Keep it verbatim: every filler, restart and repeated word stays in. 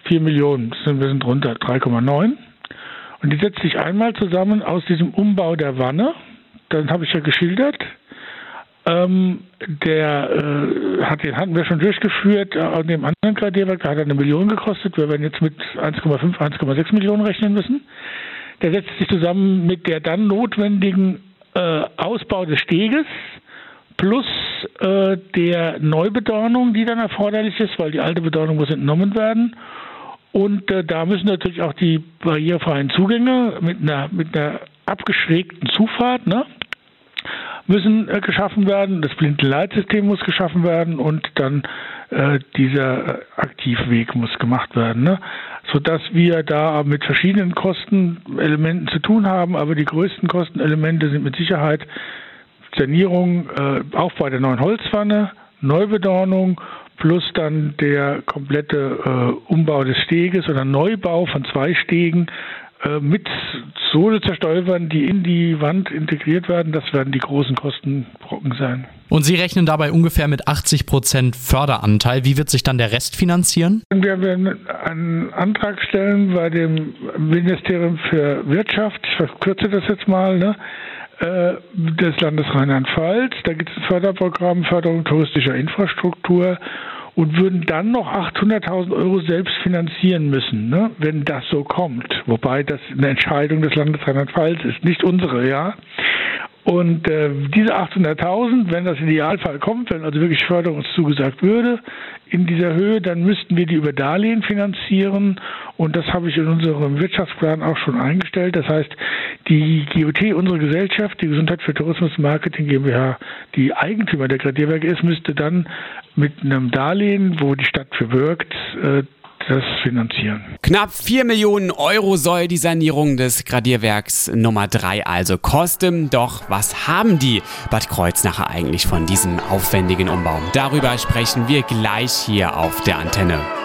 vier Millionen, das sind ein bisschen drunter, drei Komma neun. Und die setzt sich einmal zusammen aus diesem Umbau der Wanne, dann habe ich ja geschildert. Ähm, der äh, hat, den hatten wir schon durchgeführt an dem anderen Gradierwerk, der hat eine Million gekostet. Wir werden jetzt mit eins Komma fünf, eins Komma sechs Millionen rechnen müssen. Der setzt sich zusammen mit der dann notwendigen äh, Ausbau des Steges plus äh, der Neubedornung, die dann erforderlich ist, weil die alte Bedornung muss entnommen werden. Und äh, da müssen natürlich auch die barrierefreien Zugänge mit einer, mit einer abgeschrägten Zufahrt, ne, müssen äh, geschaffen werden. Das Blindenleitsystem muss geschaffen werden und dann äh, dieser äh, Aktivweg muss gemacht werden, ne, sodass wir da mit verschiedenen Kostenelementen zu tun haben. Aber die größten Kostenelemente sind mit Sicherheit Sanierung, äh, Aufbau der neuen Holzwanne, Neubedornung plus dann der komplette äh, Umbau des Steges oder Neubau von zwei Stegen äh, mit Sohlezerstäubern, die in die Wand integriert werden. Das werden die großen Kostenbrocken sein. Und Sie rechnen dabei ungefähr mit achtzig Prozent Förderanteil. Wie wird sich dann der Rest finanzieren? Wir werden einen Antrag stellen bei dem Ministerium für Wirtschaft, ich verkürze das jetzt mal, ne, des Landes Rheinland-Pfalz. Da gibt es ein Förderprogramm Förderung touristischer Infrastruktur und würden dann noch achthunderttausend Euro selbst finanzieren müssen, ne, wenn das so kommt. Wobei das eine Entscheidung des Landes Rheinland-Pfalz ist, nicht unsere, ja. Und äh, diese achthunderttausend, wenn das Idealfall kommt, wenn also wirklich Förderung uns zugesagt würde, in dieser Höhe, dann müssten wir die über Darlehen finanzieren. Und das habe ich in unserem Wirtschaftsplan auch schon eingestellt. Das heißt, die G O T, unsere Gesellschaft, die Gesundheit für Tourismus und Marketing GmbH, die Eigentümer der Gradierwerke ist, müsste dann mit einem Darlehen, wo die Stadt für wirkt, äh, das finanzieren. Knapp vier Millionen Euro soll die Sanierung des Gradierwerks Nummer drei also kosten. Doch was haben die Bad Kreuznacher eigentlich von diesem aufwendigen Umbau? Darüber sprechen wir gleich hier auf der Antenne.